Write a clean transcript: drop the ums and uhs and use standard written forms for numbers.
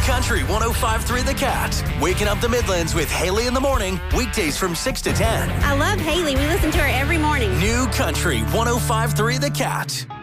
Country 105.3 The Cat. Waking up the Midlands with Haley in the morning. Weekdays from 6 to 10. I love Haley. We listen to her every morning. New Country 105.3 The Cat.